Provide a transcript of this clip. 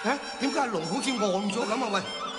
嚇？點解阿龍好似呆咗咁啊？喂！